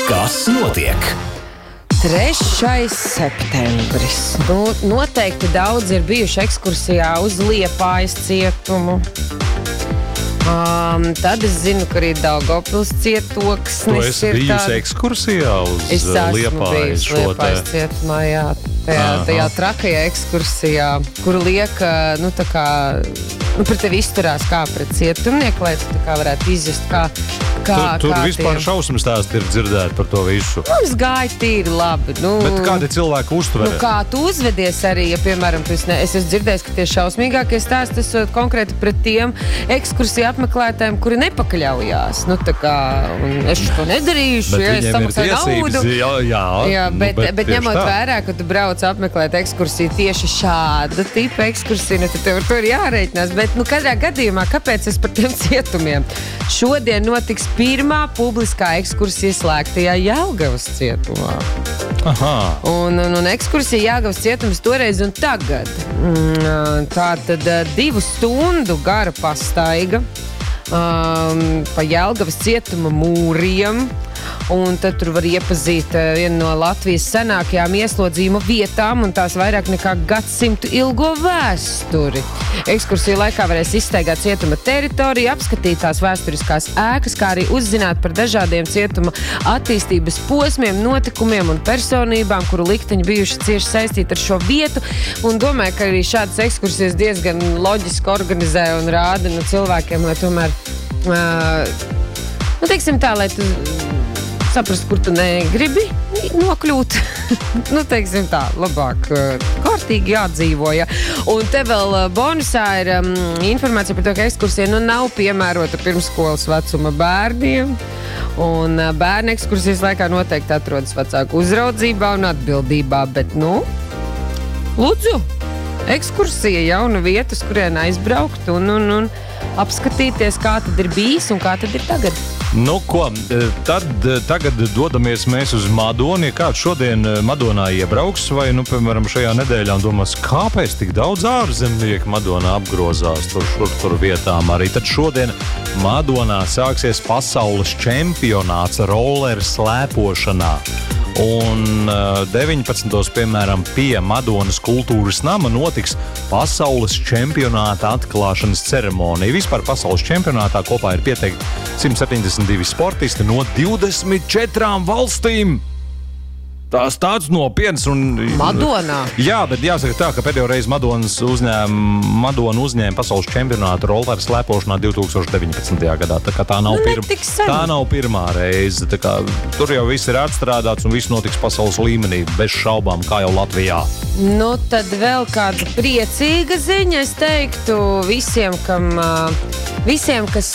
Kas notiek? 3. septembris. Noteikti daudzi ir bijuši ekskursijā uz Liepājas cietumu. Tad es zinu, ka arī Daugavpils cietoksnis ir tāds. Tu esi bijusi ekskursijā uz Liepājas šo te? Liepājas cietumā, jā. Tajā trakajā ekskursijā, kuru liek, tā kā, pret tevi izturās kā pret cietumnieku, lai tu tā kā varētu izjust, kā Tur vispār šausmas stāsti ir dzirdēti par to visu. Mums gāja tīri labi. Bet kādi cilvēki uztver? Kā tu uzvedies arī, ja, piemēram, es esmu dzirdējis, ka tie šausmīgākie stāsti esot konkrēti pret tiem ekskursiju apmeklētājiem, kuri nepakļaujās. Tā kā, es to nedarīšu, ja es samaksāju naudu. Jā, bet ņemot vērā, ka tu brauc apmeklēt ekskursiju tieši šāda tipa ekskursiju, tad tev ar to ir jārēķinās. Bet, katrā gadījumā, kāpēc es par tiem cietumiem? Šodien notiks pirmā publiskā ekskursija slēgtajā Jelgavas cietumā. Aha. Un ekskursija Jelgavas cietums toreiz un tagad. Tātad 2 stundu gara pastaiga pa Jelgavas cietuma mūriem. Un tad tur var iepazīt vienu no Latvijas senākajām ieslodzījuma vietām un tās vairāk nekā gadsimtu ilgo vēsturi. Ekskursiju laikā varēs izstaigāt cietuma teritoriju, apskatīt tās vēsturiskās ēkas, kā arī uzzināt par dažādiem cietuma attīstības posmiem, notikumiem un personībām, kuru likteņi bijuši cieši saistīti ar šo vietu. Un domāju, ka arī šādas ekskursijas diezgan loģiski organizē un rāda cilvēkiem, lai tomēr, teiksim tā, lai tu saprast, kur tu negribi nokļūt. Teiksim tā, labāk kārtīgi jādzīvo, ja. Un te vēl bonusā ir informācija par to, ka ekskursija nav piemērota pirmsskolas vecuma bērniem. Un bērni ekskursijas laikā noteikti atrodas vecāku uzraudzībā un atbildībā, bet, lūdzu, ekskursija jauna vieta, uz kurien aizbraukt un apskatīties, kā tad ir bijis un kā tad ir tagad. Tagad dodamies mēs uz Madonu. Ja kāds šodien Madonā iebrauks vai, piemēram, šajā nedēļā un domās, kāpēc tik daudz ārzemnieku Madonā apgrozās tur vietām arī. Tad šodien Madonā sāksies pasaules čempionāts roller slēpošanā. Un 19. piemēram, pie Madonas kultūras nama notiks pasaules čempionāta atklāšanas ceremonija. Vispār pasaules čempionātā kopā ir pieteikti 172 sportisti no 24 valstīm. Tās tāds nopietns un... Madonā? Jā, bet jāsaka tā, ka pēdējo reizi Madona uzņēma pasaules čempionātu rolleru slēpošanā 2019. gadā. Tā kā tā nav pirmā reize. Tā kā tur jau viss ir atstrādāts un viss notiks pasaules līmenī, bez šaubām, kā jau Latvijā. Tad vēl kāda priecīga ziņa, es teiktu, visiem, kas